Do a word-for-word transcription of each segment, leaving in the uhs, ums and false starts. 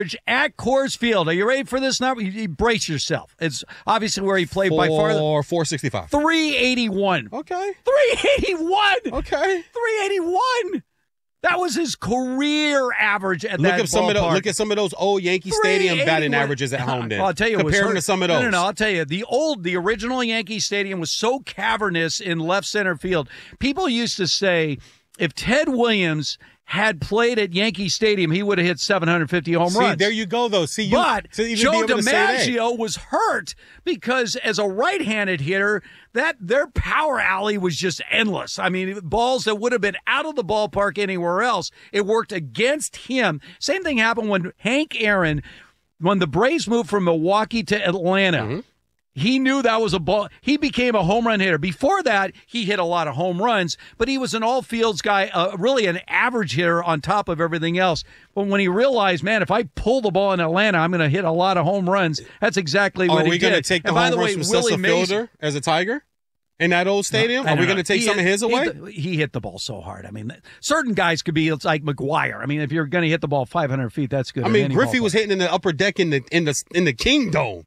at Coors Field. Are you ready for this number? You, you brace yourself. It's obviously where he played Four, by far. Or four sixty-five. three eighty-one. Okay. three eighty-one. Okay. three eighty-one. That was his career average at look that at some of those, Look at some of those old Yankee Stadium batting averages at home then. I'll tell you, compare them to some of those. No, no, no. I'll tell you, the old, the original Yankee Stadium was so cavernous in left center field. People used to say if Ted Williams had played at Yankee Stadium, he would have hit seven hundred fifty home See, runs. there you go, though. See, you, but Joe to DiMaggio was hurt because as a right-handed hitter, that their power alley was just endless. I mean, balls that would have been out of the ballpark anywhere else, it worked against him. Same thing happened when Hank Aaron, when the Braves moved from Milwaukee to Atlanta. Mm-hmm. He knew that was a ball. He became a home run hitter. Before that, he hit a lot of home runs, but he was an all-fields guy, uh, really an average hitter on top of everything else. But when he realized, man, if I pull the ball in Atlanta, I'm going to hit a lot of home runs, that's exactly what he did. Are we going to take the and home by the runs way, from Willie Cecil Mason, Fielder as a Tiger in that old stadium? No, Are we no, going to take he some hit, of his away? He, he hit the ball so hard. I mean, certain guys could be it's like McGuire. I mean, if you're going to hit the ball five hundred feet, that's good. I mean, Griffey was hitting in the upper deck in the in the in the Kingdome.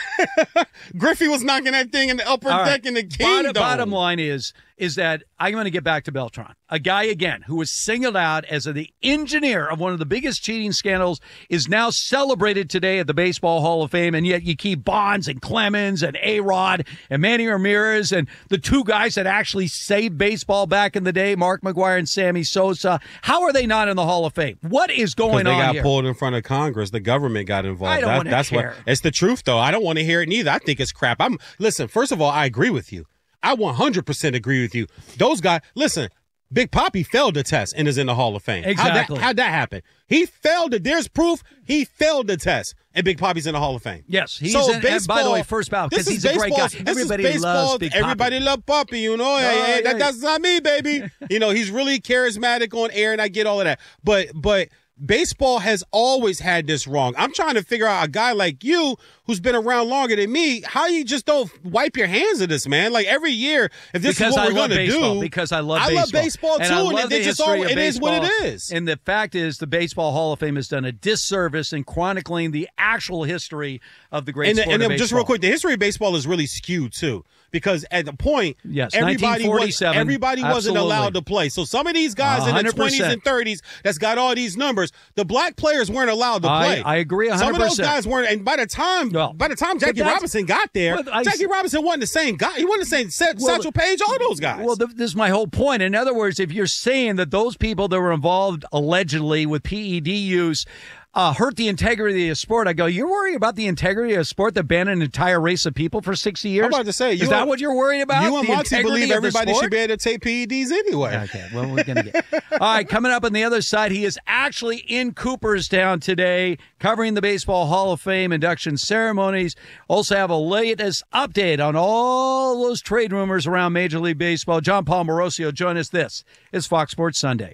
Griffey was knocking that thing in the upper All deck right. in the Kingdome. Bottom, bottom line is, is that I'm going to get back to Beltran. A guy, again, who was singled out as a, the engineer of one of the biggest cheating scandals is now celebrated today at the Baseball Hall of Fame, and yet you keep Bonds and Clemens and A-Rod and Manny Ramirez and the two guys that actually saved baseball back in the day, Mark McGwire and Sammy Sosa. How are they not in the Hall of Fame? What is going they on got here? pulled in front of Congress. The government got involved. I don't that, want to that's care. What, it's the truth, though. I don't want to hear it neither. I think it's crap. I'm Listen, first of all, I agree with you. I one hundred percent agree with you. Those guys, listen, Big Papi failed the test and is in the Hall of Fame. Exactly. How'd that, how'd that happen? He failed it. There's proof he failed the test, and Big Papi's in the Hall of Fame. Yes, he's so in, baseball, and by the way, first ballot, because he's a great guy. Everybody loves Big Papi. Everybody love Papi, you know. Oh, hey, hey, yeah. that, that's not me, baby. You know, he's really charismatic on air, and I get all of that. But, but baseball has always had this wrong. I'm trying to figure out a guy like you who's been around longer than me, how you just don't wipe your hands of this, man. Like every year, if this because is what I we're going to do. Because I love I baseball. love baseball, too, and, I love and the it, just history all, of it is what it is. And the fact is, the Baseball Hall of Fame has done a disservice in chronicling the actual history of the great and, sport and of then baseball. just real quick, the history of baseball is really skewed, too. Because at the point, yes, everybody, was, everybody wasn't allowed to play. So some of these guys in the twenties and thirties that's got all these numbers, the black players weren't allowed to play. I, I agree one hundred percent. Some of those guys weren't. And by the time well, by the time Jackie Robinson got there, well, I, Jackie Robinson wasn't the same guy. He wasn't the same Set, well, Satchel Paige, all those guys. Well, this is my whole point. In other words, if you're saying that those people that were involved allegedly with P E D use Uh, hurt the integrity of sport, I go, you're worried about the integrity of sport that banned an entire race of people for sixty years? I'm about to say, you is that what you're worried about? You and the Monty believe everybody should be able to take P E Ds anyway. Okay, well, we're going to get. All right, coming up on the other side, he is actually in Cooperstown today, covering the Baseball Hall of Fame induction ceremonies. Also have a latest update on all those trade rumors around Major League Baseball. John Paul Morosio, join us. This is Fox Sports Sunday.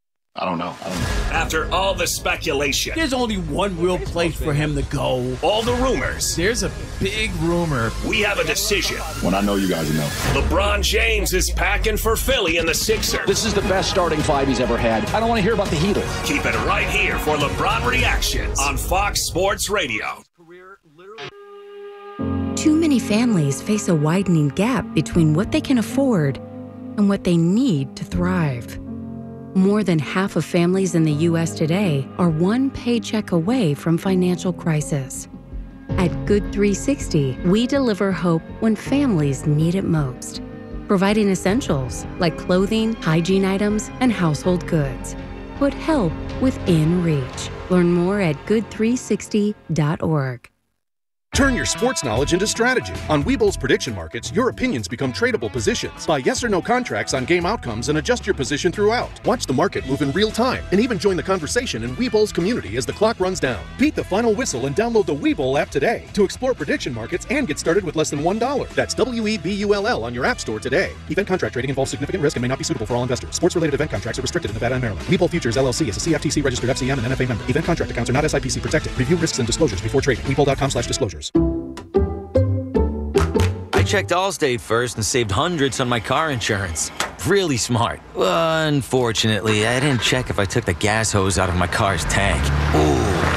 I don't know. I don't know. After all the speculation, there's only one real place for him to go. All the rumors. There's a big rumor. We have a decision. When I know you guys know. LeBron James is packing for Philly and the Sixers. This is the best starting five he's ever had. I don't want to hear about the Heatles. Keep it right here for LeBron Reactions on Fox Sports Radio. Too many families face a widening gap between what they can afford and what they need to thrive. More than half of families in the U S today are one paycheck away from financial crisis. At Good three sixty, we deliver hope when families need it most, providing essentials like clothing, hygiene items, and household goods. Put help within reach. Learn more at good three sixty dot org. Turn your sports knowledge into strategy. On Webull's prediction markets, your opinions become tradable positions. Buy yes or no contracts on game outcomes and adjust your position throughout. Watch the market move in real time and even join the conversation in Webull's community as the clock runs down. Beat the final whistle and download the Webull app today to explore prediction markets and get started with less than one dollar. That's W E B U L L on your app store today. Event contract trading involves significant risk and may not be suitable for all investors. Sports-related event contracts are restricted in Nevada and Maryland. Webull Futures L L C is a C F T C-registered F C M and N F A member. Event contract accounts are not S I P C protected. Review risks and disclosures before trading. Webull dot com slash disclosures. I checked Allstate first and saved hundreds on my car insurance. Really smart. Unfortunately, I didn't check if I took the gas hose out of my car's tank. Ooh.